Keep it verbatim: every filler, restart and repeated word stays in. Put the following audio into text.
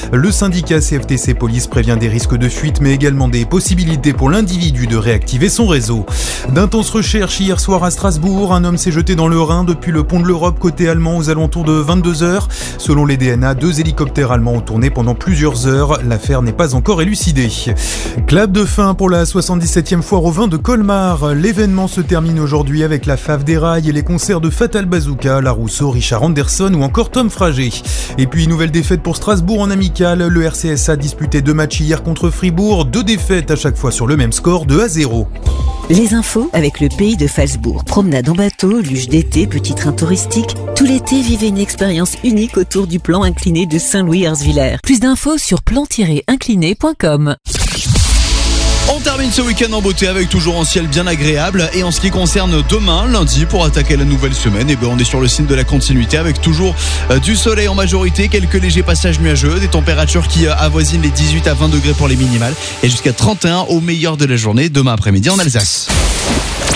Le syndicat C F T C Police prévient des risques de fuite, mais également des possibilités pour l'individu de réactiver son réseau. D'intenses recherches hier soir à Strasbourg. Un homme s'est jeté dans le Rhin depuis le pont de l'Europe côté allemand aux alentours de vingt-deux heures. Selon les D N A, deux hélicoptères allemands ont tourné pendant plusieurs heures. L'affaire n'est pas encore élucidée. Clap de fin pour la soixante-dix-septième foire au vin de Colmar. L'événement se termine aujourd'hui avec la Fave des Rails et les concerts de Fatal Bazooka, Larousseau, Richard Anderson ou encore Tom Frager. Et puis nouvelle défaite pour Strasbourg en amical. Le R C S A disputé deux matchs hier contre Fribourg. Deux défaites à chaque fois sur le même score, deux à zéro. Les infos avec le Pays de Falsbourg. Promenade en bateau, luge d'été, petit train touristique. Tout l'été, vivez une expérience unique autour du plan incliné de Saint-Louis-Herzviller. Plus d'infos sur plan tiret incliné point com. On termine ce week-end en beauté avec toujours un ciel bien agréable. Et en ce qui concerne demain, lundi, pour attaquer la nouvelle semaine, eh ben on est sur le signe de la continuité avec toujours euh, du soleil en majorité, quelques légers passages nuageux, des températures qui euh, avoisinent les dix-huit à vingt degrés pour les minimales et jusqu'à trente et un au meilleur de la journée demain après-midi en Alsace.